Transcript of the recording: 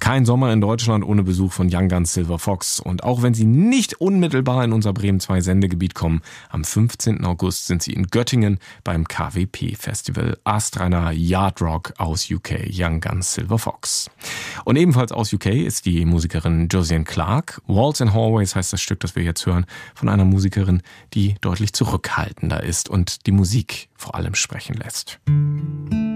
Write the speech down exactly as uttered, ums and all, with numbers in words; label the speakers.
Speaker 1: Kein Sommer in Deutschland ohne Besuch von Young Guns Silver Fox. Und auch wenn sie nicht unmittelbar in unser Bremen zwei Sendegebiet kommen, am fünfzehnten August sind sie in Göttingen beim K W P-Festival. Astreiner Yard Rock aus U K, Young Guns Silver Fox. Und ebenfalls aus U K ist die Musikerin Josiane Clarke. Walls and Hallways heißt das Stück, das wir jetzt hören, von einer Musikerin, die deutlich zurückhaltender ist und die Musik vor allem sprechen lässt.